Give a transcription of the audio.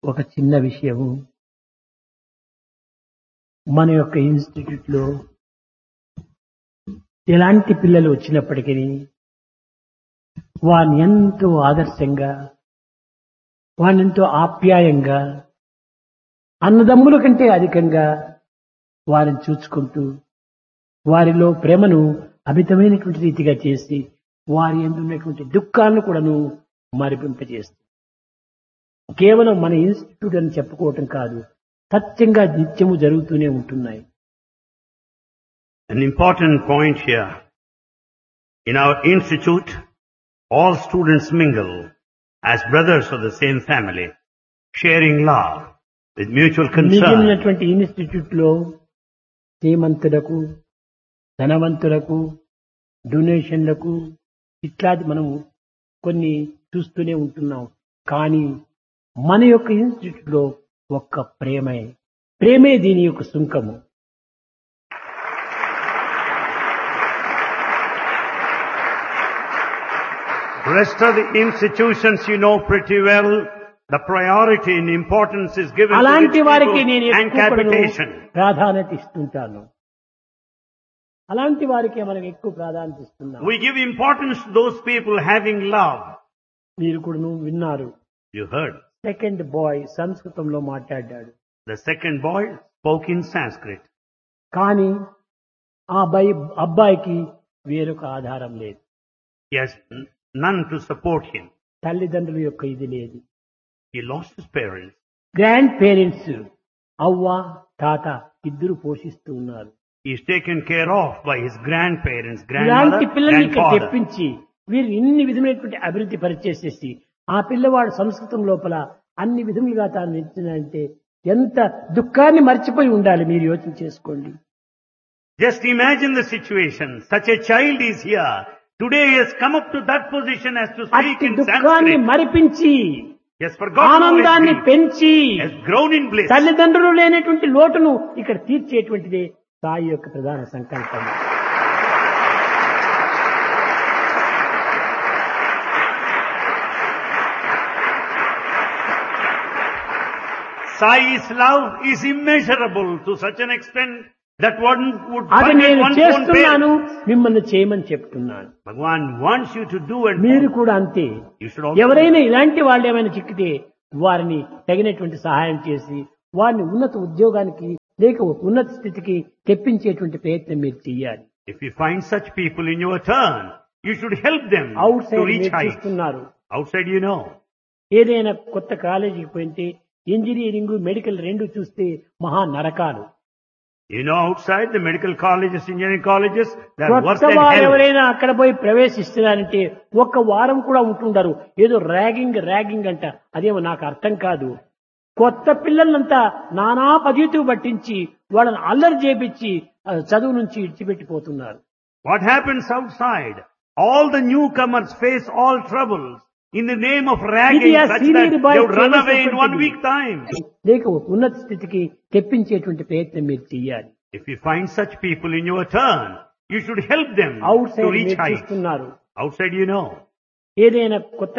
ఒక చిన్న విషయము మన యొక్క ఇన్స్టిట్యూట్ లో ఎలాంటి పిల్లలు వచ్చినప్పటికీ వారిని ఎంతో ఆదర్శంగా వారిని ఎంతో ఆప్యాయంగా అన్నదమ్ముల కంటే అధికంగా వారిని చూసుకుంటూ వారిలో ప్రేమను అమితమైనటువంటి రీతిగా చేసి వారి యందు ఉన్నటువంటి దుఃఖాలను కూడాను మరిపింపజేస్తుంది. కేవలం మన ఇన్స్టిట్యూట్ అని చెప్పుకోవటం కాదు, సత్యంగా నిత్యము జరుగుతూనే ఉంటున్నాయి. An important point here. In our institute, all students mingle as brothers of the same family, sharing love with mutual concern. మిగిలినటువంటి ఇన్స్టిట్యూట్ లో శ్రీమంతులకు, ధనవంతులకు, డొనేషన్లకు ఇట్లాంటి మనం కొన్ని చూస్తూనే ఉంటున్నాం. కానీ మన యొక్క ఇన్స్టిట్యూట్ లో ఒక్క ప్రేమే దీని యొక్క సుంకము. Rest of the institutions you know pretty well. The priority and importance is given to అలాంటి rich వారికి people నేను and ఎక్కువ capitation. ప్రాధాన్యత ఇస్తుంటాను. అలాంటి వారికి మనం ఎక్కువ ప్రాధాన్యత ఇస్తున్నాం. We give importance to those people having love. మీరు కూడా విన్నారు, You heard. సెకండ్ బాయ్ సంస్కృతంలో మాట్లాడాడు. The second boy spoke in Sanskrit. కానీ ఆ అబ్బాయికి వేరొక ఆధారం లేదు. He has none to support him. తల్లిదండ్రుల యొక్క ఇది లేదు. He lost his parents. Grand parents అవ్వ తాత ఇద్దరు పోషిస్తూ ఉన్నారు. He is taken care of by his grandparents, ఇలాంటి grandmother, పిల్లల్ని ఇక్కడ grandfather. తెప్పించి వీరు ఇన్ని విధమైనటువంటి అభివృద్ధి పరిచేసేసి ఆ పిల్లవాడు సంస్కృతం లోపల అన్ని విధములుగా తాను నిలిచినంటే ఎంత దుఃఖాన్ని మర్చిపోయి ఉండాలి, మీరు యోచన చేసుకోండి. Just imagine the situation. Such a child is here. Today he has come up to that position as to speak అట్టి in దుఃఖాన్ని Sanskrit. మరిపించి He has forgotten all his ఆనందాన్ని grief. పెంచి He has grown in bliss. తల్లిదండ్రులు లేనటువంటి లోటును ఇక్కడ తీర్చేటువంటిదే సాయి యొక్క ప్రధాన సంకల్పం. Sai's love is immeasurable to such an extent that one would అది forget నేను one's own చేస్తున్నాను, parents. మిమ్మల్ని చేయమని చెప్తున్నాను. Bhagwan wants you to do and మీరు follow. కూడా అంతే. You should also ఎవరైనా ఇలాంటి వాళ్ళు ఏమైనా చిక్కితే వారిని తగినటువంటి సహాయం చేసి వారిని ఉన్నత ఉద్యోగానికి లేక ఉన్నత స్థితికి తెప్పించేటువంటి ప్రయత్నం మీరు చేయాలి. If you find such people in your turn, you should help them out to side reach మీరు heights. చూస్తున్నారు, Outside you know. ఏదైనా కొత్త కాలేజీకి పోయింటే ఇంజనీరింగ్ మెడికల్ రెండు చూస్తే మహా నరకాలు. You know outside the medical colleges, engineering colleges, they are worse కొత్త than వారు hell. ఎవరైనా అక్కడ పోయి ప్రవేశిస్తున్నారంటే ఒక్క వారం కూడా ఉంటుండరు. ఏదో ర్యాగింగ్ అంట, అదేమో నాకు అర్థం కాదు. కొత్త పిల్లలంతా నానా పద్ధతి పట్టించి వాళ్ళని అల్లరి చేపించి చదువు నుంచి ఇడిచిపెట్టిపోతున్నారు. What happens outside? All the newcomers face all troubles in the name of ragging ఇది ఆ such that senior boy they would run away in 1 చేసేటువంటిది. week time. లేక ఉన్నత స్థితికి తెప్పించేటువంటి ప్రయత్నం మీరు చేయాలి. If you find such people in your turn, you should help them out to side reach మీరు heights. చూస్తున్నారు, Outside you know. ఏదైనా కొత్త